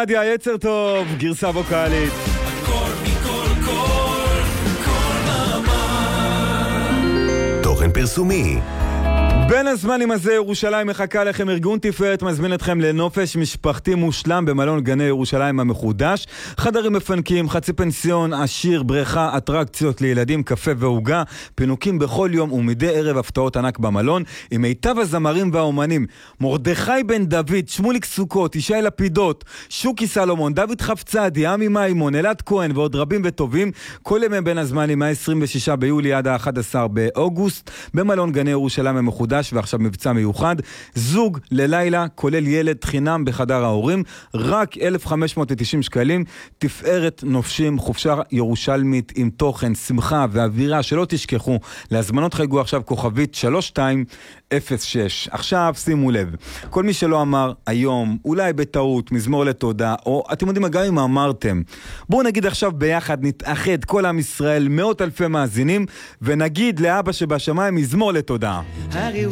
עדיה יצר טוב, גרסה ווקלית. תוכן פרסומי. בין הזמנים הזה ירושלים מחכה לכם. ארגון תפארת מזמין אתכם לנופש משפחתי מושלם במלון גני ירושלים המחודש. חדרים מפנקים, חצי פנסיון, עשיר, בריכה, אטרקציות לילדים, קפה והוגה, פינוקים בכל יום ומדי ערב הפתעות ענק במלון עם מיטב הזמרים והאומנים מרדכי בן דוד, שמוליק סוכות, ישי לפידות, שוקי סלומון, דוד חפצדי, עמי מימון, אלעד כהן ועוד רבים וטובים. כל ימי בין הזמנים 26 ביולי עד ה-11 באוגוסט במלון גני ירושלים המחודש. ועכשיו מבצע מיוחד, זוג ללילה כולל ילד חינם בחדר ההורים, רק 1,590 שקלים. תפארת נופשים, חופשה ירושלמית עם תוכן, שמחה ואווירה שלא תשכחו. להזמנות חייגו עכשיו כוכבית 3206. עכשיו שימו לב, כל מי שלא אמר היום, אולי בטעות, מזמור לתודה, או אתם יודעים גם אם אמרתם, בואו נגיד עכשיו ביחד, נתאחד כל עם ישראל, מאות אלפי מאזינים, ונגיד לאבא שבשמיים מזמור לתודה. הרי